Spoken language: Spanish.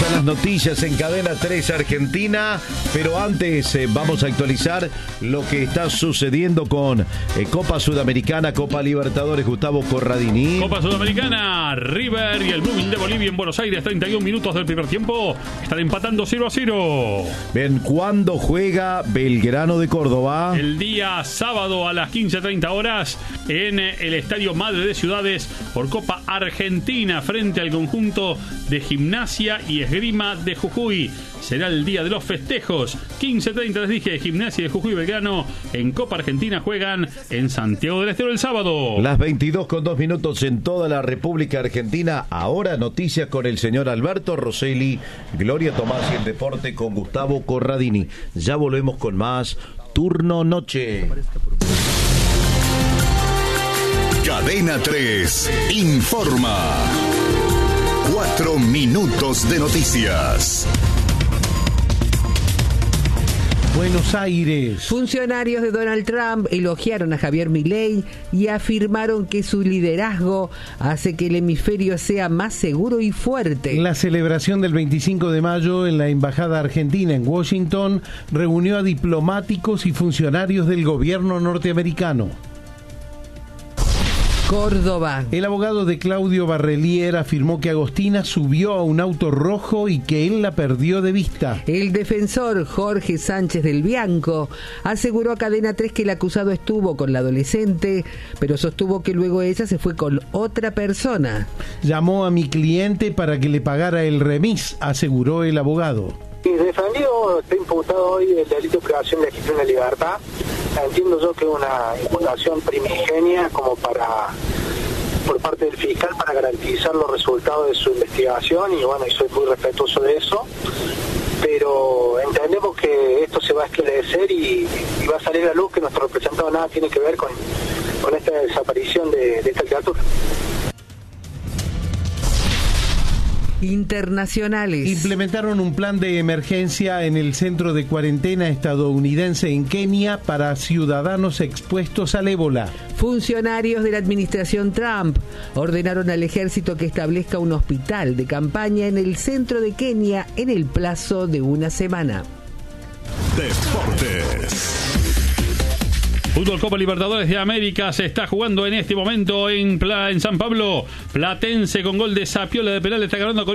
a las noticias en Cadena 3 Argentina, pero antes vamos a actualizar lo que está sucediendo con Copa Sudamericana, Copa Libertadores. Gustavo Corradini. Copa Sudamericana, River y el Blooming de Bolivia en Buenos Aires, 31 minutos del primer tiempo, están empatando 0-0. Bien, ¿cuándo juega Belgrano de Córdoba? El día sábado a las 15:30 horas en el Estadio Madre de Ciudades por Copa Argentina frente al conjunto de Gimnasia y Esgrima de Jujuy. Será el día de los festejos. 15:30 les dije, Gimnasia de Jujuy y Belgrano en Copa Argentina juegan en Santiago del Estero el sábado. Las 22:02 en toda la República Argentina. Ahora noticias con el señor Alberto Rosselli, Gloria Tomás y el deporte con Gustavo Corradini. Ya volvemos con más Turno Noche. Cadena 3 informa. 4 minutos de noticias. Buenos Aires. Funcionarios de Donald Trump elogiaron a Javier Milei y afirmaron que su liderazgo hace que el hemisferio sea más seguro y fuerte. La celebración del 25 de mayo en la Embajada Argentina en Washington reunió a diplomáticos y funcionarios del gobierno norteamericano. Córdoba. El abogado de Claudio Barrelier afirmó que Agostina subió a un auto rojo y que él la perdió de vista. El defensor Jorge Sánchez del Bianco aseguró a Cadena 3 que el acusado estuvo con la adolescente, pero sostuvo que luego ella se fue con otra persona. Llamó a mi cliente para que le pagara el remis, aseguró el abogado. Mi defendido está imputado hoy del delito de privación de legítima libertad. Entiendo yo que es una imputación primigenia como por parte del fiscal para garantizar los resultados de su investigación y bueno, y soy muy respetuoso de eso, pero entendemos que esto se va a esclarecer y va a salir a la luz que nuestro representado nada tiene que ver con esta desaparición de esta criatura. Internacionales. Implementaron un plan de emergencia en el centro de cuarentena estadounidense en Kenia para ciudadanos expuestos al ébola. Funcionarios de la administración Trump ordenaron al ejército que establezca un hospital de campaña en el centro de Kenia en el plazo de una semana. Deportes. Fútbol Copa Libertadores de América se está jugando en este momento en San Pablo. Platense con gol de Sapiola de penal está ganando con